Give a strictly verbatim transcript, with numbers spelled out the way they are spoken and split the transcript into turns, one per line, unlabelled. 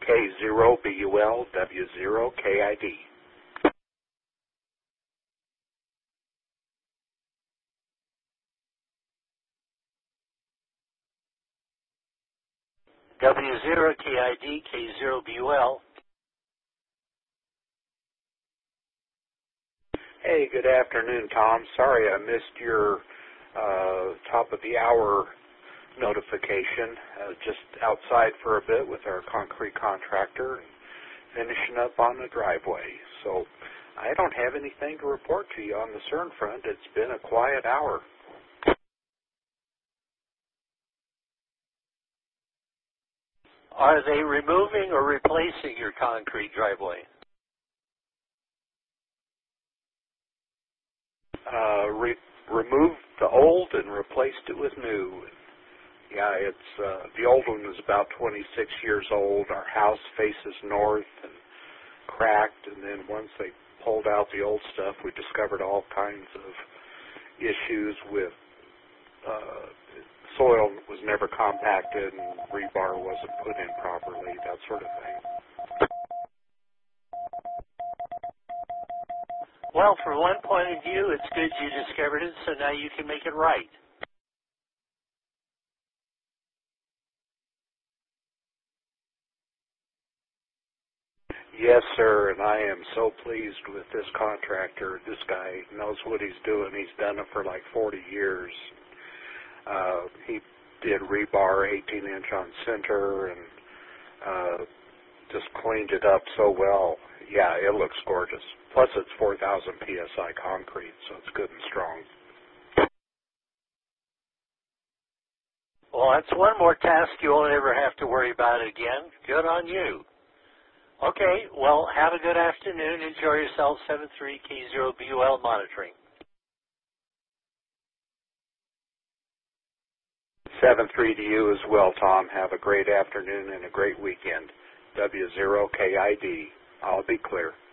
K zero B U L W zero K I D.
W zero K I D K zero B U L.
Hey, good afternoon, Tom. Sorry I missed your uh, top of the hour notification. Uh, just outside for a bit with our concrete contractor, finishing up on the driveway. So I don't have anything to report to you on the C E R N front. It's been a quiet hour.
Are they removing or replacing your concrete driveway?
Uh, re- removed the old and replaced it with new. Yeah, it's uh, the old one was about twenty-six years old. Our house faces north and cracked, and then once they pulled out the old stuff, we discovered all kinds of issues with uh, soil was never compacted and rebar wasn't put in properly, that sort of thing.
Well, from one point of view, it's good you discovered it, so now you can make it right.
Yes, sir, and I am so pleased with this contractor. This guy knows what he's doing. He's done it for like forty years. Uh, he did rebar eighteen inch on center and uh, just cleaned it up so well. Yeah, it looks gorgeous. Plus it's four thousand P S I concrete, so it's good and strong.
Well, that's one more task you won't ever have to worry about again. Good on you. Okay, well, have a good afternoon. Enjoy yourself, seven three K zero B U L monitoring.
seven three to you as well, Tom. Have a great afternoon and a great weekend. W zero K I D. I'll be clear.